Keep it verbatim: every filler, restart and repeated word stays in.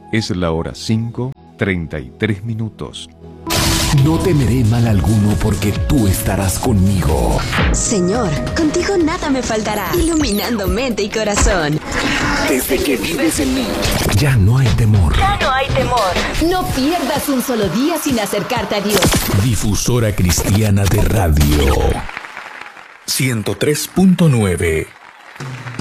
Es la hora cinco, treinta y tres minutos. No temeré mal alguno porque tú estarás conmigo. Señor, contigo nada me faltará, iluminando mente y corazón. Desde que vives en mí, ya no hay temor. Ya no hay temor. No pierdas un solo día sin acercarte a Dios. Difusora Cristiana de Radio ciento tres punto nueve.